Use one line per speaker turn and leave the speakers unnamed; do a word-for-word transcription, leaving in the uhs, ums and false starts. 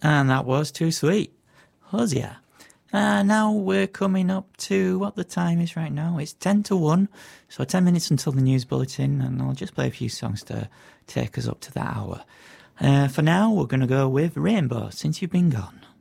And that was Too Sweet. Hosea. Uh, now we're coming up to what the time is right now. It's ten to one, so ten minutes until the news bulletin, and I'll just play a few songs to take us up to that hour. Uh, for now, we're going to go with Rainbow, Since You've Been Gone.